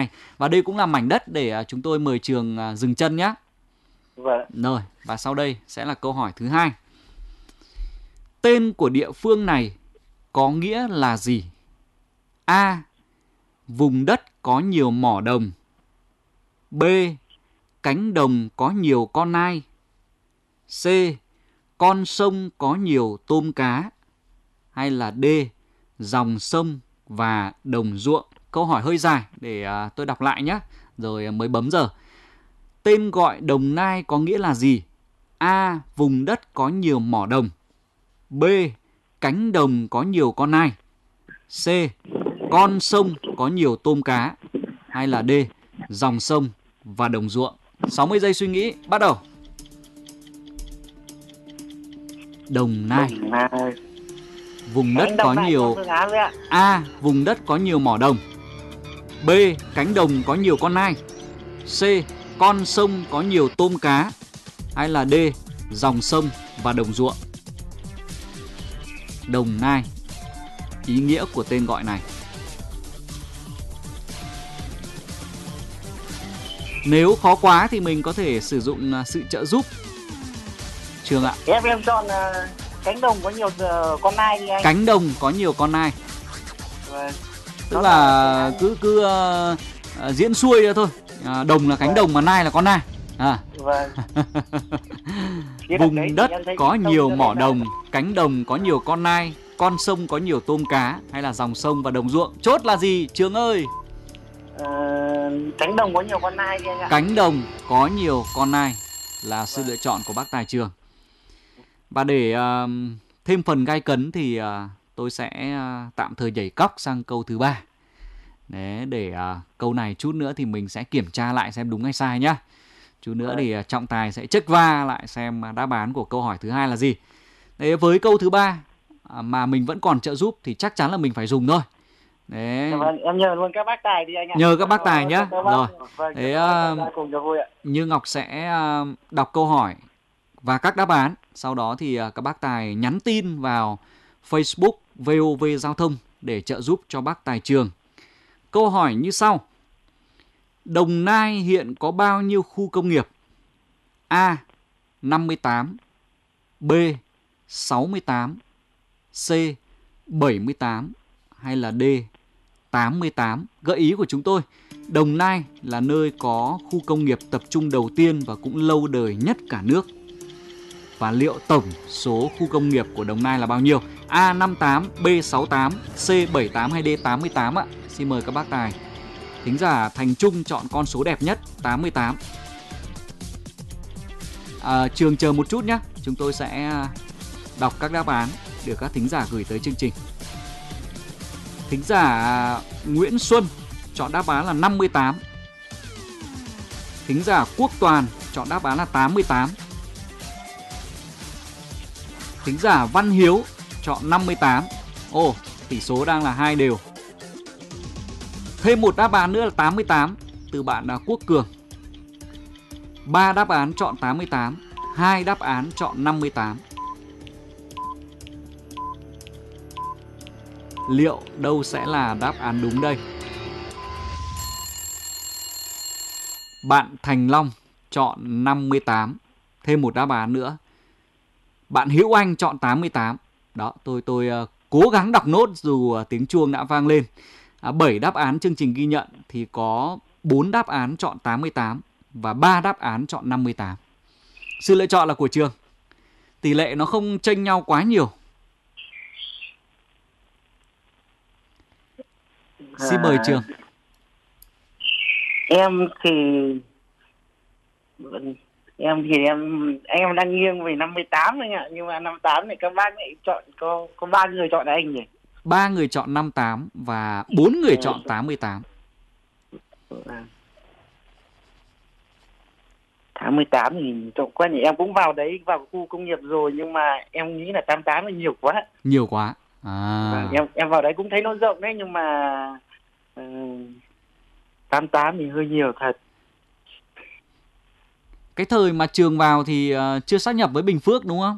Và đây cũng là mảnh đất để chúng tôi mời Trường dừng chân nhé. Vâng. Rồi, và sau đây sẽ là câu hỏi thứ hai. Tên của địa phương này có nghĩa là gì? A. Vùng đất có nhiều mỏ đồng. B. Cánh đồng có nhiều con nai. C. Con sông có nhiều tôm cá. Hay là D. Dòng sông và đồng ruộng. Câu hỏi hơi dài để tôi đọc lại nhé, rồi mới bấm giờ. Tên gọi Đồng Nai có nghĩa là gì? A. Vùng đất có nhiều mỏ đồng. B. Cánh đồng có nhiều con nai. C. Con sông có nhiều tôm cá. Hay là D. Dòng sông và đồng ruộng. 60 giây suy nghĩ, bắt đầu. Đồng Nai. Vùng đất có nhiều. A. Vùng đất có nhiều mỏ đồng. B. Cánh đồng có nhiều con nai. C. Con sông có nhiều tôm cá. Hay là D. Dòng sông và đồng ruộng. Đồng Nai, ý nghĩa của tên gọi này. Nếu khó quá thì mình có thể sử dụng sự trợ giúp. Trường ạ. Em chọn cánh đồng có nhiều con nai đi anh. Cánh đồng có nhiều con nai. Vâng. Tức là cứ diễn xuôi ra thôi. Đồng là cánh đồng mà nai là con nai. Vâng. Vùng đất có nhiều mỏ đồng, cánh đồng có nhiều con nai, con sông có nhiều tôm cá, hay là dòng sông và đồng ruộng. Chốt là gì Trường ơi? Cánh đồng có nhiều con nai đi anh ạ. Cánh đồng có nhiều con nai là sự lựa chọn của bác Tài Trường. Và để thêm phần gay cấn thì tôi sẽ tạm thời nhảy cóc sang câu thứ 3. Để câu này chút nữa thì mình sẽ kiểm tra lại xem đúng hay sai nhá. Chút nữa thì trọng tài sẽ check va lại xem đáp án của câu hỏi thứ 2 là gì. Đấy, với câu thứ 3 mà mình vẫn còn trợ giúp thì chắc chắn là mình phải dùng thôi. Đấy. Em nhờ luôn các bác tài đi anh ạ. Nhờ các bác tài nhé. Rồi. Đấy, vui ạ. Như Ngọc sẽ đọc câu hỏi và các đáp án. Sau đó thì các bác tài nhắn tin vào Facebook VOV Giao thông để trợ giúp cho bác Tài Trường. Câu hỏi như sau. Đồng Nai hiện có bao nhiêu khu công nghiệp? A. 58. B. 68. C. 78. Hay là D. 88. Gợi ý của chúng tôi, Đồng Nai là nơi có khu công nghiệp tập trung đầu tiên và cũng lâu đời nhất cả nước. Và liệu tổng số khu công nghiệp của Đồng Nai là bao nhiêu? A. 58, B. 68, C. 78 hay D. 88 ạ? Xin mời các bác tài. Thính giả Thành Trung chọn con số đẹp nhất, 88. Trường chờ một chút nhé, chúng tôi sẽ đọc các đáp án để các thính giả gửi tới chương trình. Thính giả Nguyễn Xuân chọn đáp án là 58. Thính giả Quốc Toàn chọn đáp án là 88. Thính giả Văn Hiếu chọn 58. Ồ, tỷ số đang là 2 đều. Thêm một đáp án nữa là 88 từ bạn Quốc Cường. 3 đáp án chọn 88, 2 đáp án chọn 58. Liệu đâu sẽ là đáp án đúng đây? Bạn Thành Long chọn 58. Thêm một đáp án nữa. Bạn Hữu Anh chọn 88. Đó, tôi cố gắng đọc nốt dù tiếng chuông đã vang lên. 7 đáp án chương trình ghi nhận thì có 4 đáp án chọn 88 và 3 đáp án chọn 58. Sự lựa chọn là của Trường. Tỷ lệ nó không chênh nhau quá nhiều. Xin mời Trường. Em đang nghiêng về 58 anh ạ, nhưng mà 58 này các bác lại chọn có 3 người chọn anh nhỉ? 3 người chọn 58 và 4 người chọn 88. 88 thì trộn quá nhỉ, em cũng vào đấy, vào khu công nghiệp rồi, nhưng mà em nghĩ là 88 là nhiều quá. Nhiều quá. Em vào đấy cũng thấy nó rộng đấy, nhưng mà 88 thì hơi nhiều thật. Cái thời mà Trường vào thì chưa sát nhập với Bình Phước đúng không?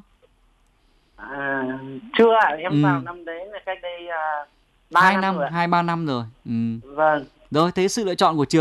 Chưa ạ, em vào năm đấy là cách đây 3 năm rồi. 2-3 năm rồi. Vâng. Rồi, thế sự lựa chọn của Trường